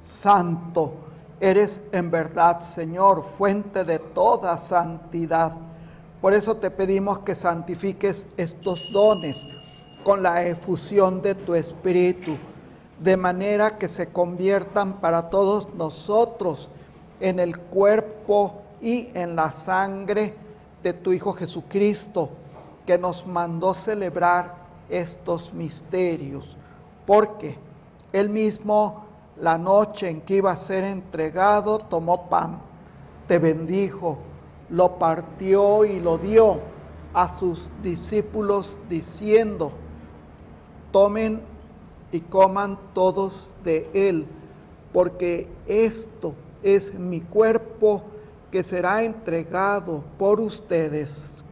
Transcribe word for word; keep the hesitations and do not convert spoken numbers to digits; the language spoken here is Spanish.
santo. Eres en verdad, Señor, fuente de toda santidad. Por eso te pedimos que santifiques estos dones con la efusión de tu Espíritu, de manera que se conviertan para todos nosotros en el cuerpo y en la sangre de tu Hijo Jesucristo, que nos mandó celebrar estos misterios, porque Él mismo, la noche en que iba a ser entregado, tomó pan, te bendijo, lo partió y lo dio a sus discípulos diciendo: tomen y coman todos de él, porque esto es mi cuerpo que será entregado por ustedes.